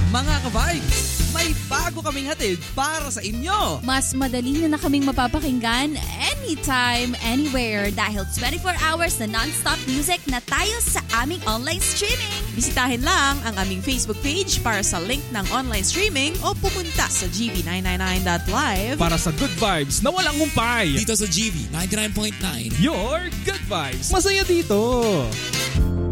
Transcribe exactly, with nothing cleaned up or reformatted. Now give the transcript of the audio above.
Mga ka-vibes, may bago kaming hatid para sa inyo. Mas madali nyo na kaming mapapakinggan anytime, anywhere dahil twenty-four hours na non-stop music na tayo sa aming online streaming. Bisitahin lang ang aming Facebook page para sa link ng online streaming o pumunta sa g v nine ninety-nine dot live para sa good vibes na walang humpay. Dito sa G V ninety-nine point nine. Your good vibes. Masaya dito.